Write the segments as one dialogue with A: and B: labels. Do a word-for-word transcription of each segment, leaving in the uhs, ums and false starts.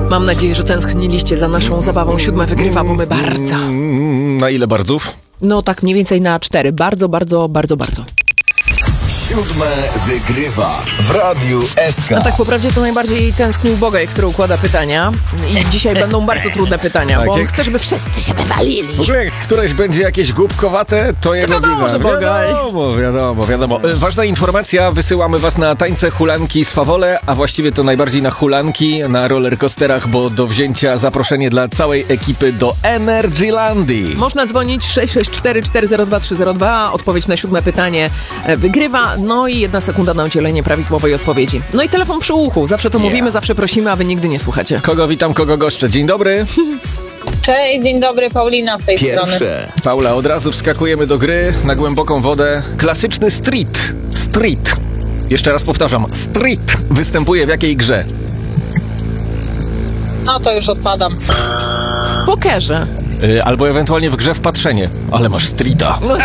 A: Mam nadzieję, że tęskniliście za naszą zabawą. Siódme wygrywa, bo my bardzo.
B: Na ile bardzów?
A: No tak mniej więcej na cztery. Bardzo, bardzo, bardzo, bardzo.
C: Siódme wygrywa w Radiu S K.
A: No tak, po prawdzie to najbardziej tęsknił Bogaj, który układa pytania. I dzisiaj będą bardzo trudne pytania,
B: Tak,
A: bo on
B: jak-
A: chce, żeby wszyscy się wywalili.
B: W ogóle jak któreś będzie jakieś głupkowate, to jego
A: wiadomo,
B: wina.
A: że Bogaj.
B: Wiadomo, wiadomo, wiadomo. E, Ważna informacja, wysyłamy was na tańce hulanki z Fawole, a właściwie to najbardziej na hulanki, na rollercoasterach, bo do wzięcia zaproszenie dla całej ekipy do Energylandii.
A: Można dzwonić sześć sześć cztery cztery zero dwa trzy zero dwa. Odpowiedź na siódme pytanie e, wygrywa. No i jedna sekunda na udzielenie prawidłowej odpowiedzi. No i telefon przy uchu. Zawsze to mówimy, zawsze prosimy, a wy nigdy nie słuchacie.
B: Kogo witam, kogo goszczę. Dzień dobry.
D: Cześć, dzień dobry, Paulina z tej strony.
C: Pierwsze.
B: Paula, od razu wskakujemy do gry na głęboką wodę. Klasyczny street. Street. Jeszcze raz powtarzam. Street występuje w jakiej grze?
D: No to już odpadam.
A: W pokerze.
B: Y, albo ewentualnie w grze w patrzenie. Ale masz streeta.
A: No.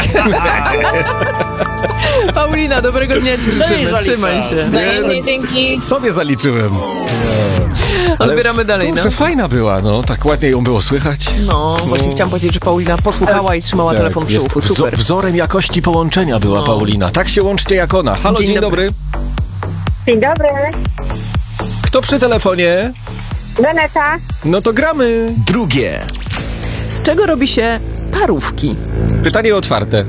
A: Paulina, dobrego dnia ci życzymy. Trzymaj się.
D: Wzajemnie dzięki.
B: Sobie zaliczyłem.
A: Odbieramy dalej, no.
B: Kurczę, fajna była, no. Tak ładnie ją było słychać.
A: No, właśnie chciałam powiedzieć, że Paulina posłuchała i trzymała telefon przy
B: Jest
A: uchu.
B: wzo-
A: Super.
B: wzorem jakości połączenia była
A: No.
B: Paulina. Tak się łączcie jak ona. Halo, dzień,
A: Dzień
B: dobry.
A: dobry.
E: Dzień dobry,
B: Kto przy telefonie?
E: Daneta.
B: No to gramy.
C: Drugie.
A: Z czego robi się parówki?
B: Pytanie otwarte.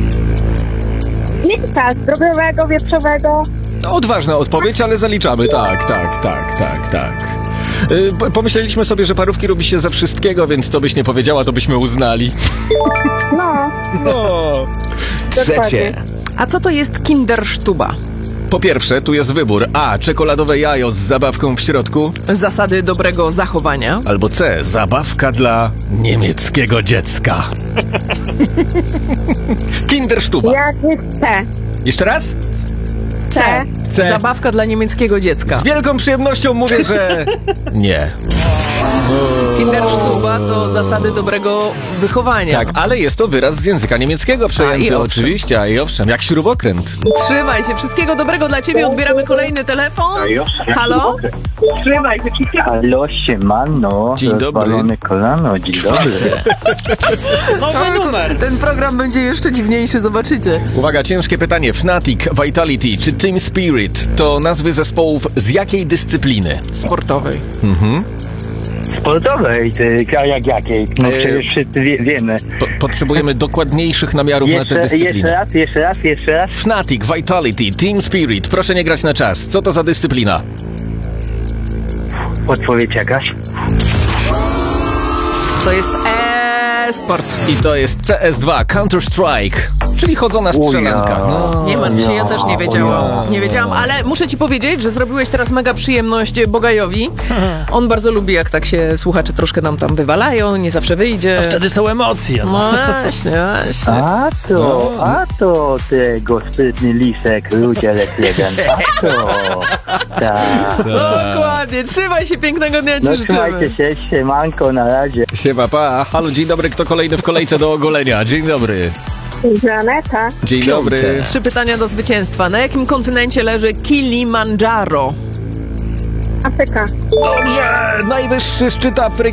E: Mięsa zdrowego, wieprzowego.
B: No, odważna odpowiedź, ale zaliczamy. Tak, tak, tak, tak, tak. Y, po- pomyśleliśmy sobie, że parówki robi się ze wszystkiego, więc to byś nie powiedziała, to byśmy uznali.
E: No,
B: No.
C: Trzecie.
A: A co to jest Kindersztuba?
B: Po pierwsze, tu jest wybór A. Czekoladowe jajo z zabawką w środku.
A: Zasady dobrego zachowania.
B: Albo C. Zabawka dla niemieckiego dziecka. Kindersztuba.
E: jak jest C.
B: Jeszcze raz?
A: C.
B: C.
A: Zabawka dla niemieckiego dziecka.
B: Z wielką przyjemnością mówię, że nie.
A: Kindersztuba to zasady dobrego wychowania.
B: Tak, ale jest to wyraz z języka niemieckiego
A: A, i
B: przejęty
A: owszem.
B: oczywiście, a i owszem, jak śrubokręt.
A: Trzymaj się. Wszystkiego dobrego dla ciebie. Odbieramy kolejny telefon. Halo?
F: Halo, siemano,
B: Dzień dobry.
F: rozwalone kolano, dzień dobry.
A: Ten, ten program będzie jeszcze dziwniejszy, zobaczycie.
B: Uwaga, ciężkie pytanie. Fnatic, Vitality czy Team Spirit to nazwy zespołów z jakiej dyscypliny?
A: Sportowej.
F: Sportowej, ty, a jak jakiej? No
B: Eee.
F: przecież wszyscy wie, wiemy.
B: Po, potrzebujemy dokładniejszych namiarów na
F: Jeszcze,
B: tę
F: jeszcze
B: dyscyplinę.
F: raz, jeszcze raz, jeszcze raz.
B: Fnatic, Vitality, Team Spirit. Proszę nie grać na czas. Co to za dyscyplina?
F: Odpowiedź jakaś?
A: To jest e-sport.
B: I to jest C S dwa, Counter-Strike, czyli chodzona strzelanka. No.
A: Nie martw się, ja też nie wiedziałam.
B: ja.
A: Nie wiedziałam, ale muszę ci powiedzieć, że zrobiłeś teraz mega przyjemność Bogajowi. On bardzo lubi, jak tak się słuchacze troszkę nam tam wywalają, nie zawsze wyjdzie.
G: Wtedy są emocje.
A: No właśnie, właśnie.
F: A to, a to tego sprytny lisek, ludzie legend. A to, tak.
A: Dokładnie, trzymaj się, pięknego dnia ci
F: No
A: życzymy.
F: trzymajcie się, siemanko, na razie.
B: Siema, pa. Halo, dzień dobry. Kto kolejny w kolejce do ogolenia? Dzień dobry.
E: Daneta.
B: Dzień dobry.
A: Trzy pytania do zwycięstwa. Na jakim kontynencie leży Kilimandżaro?
E: Afryka.
B: Dobrze! Najwyższy szczyt Afryki.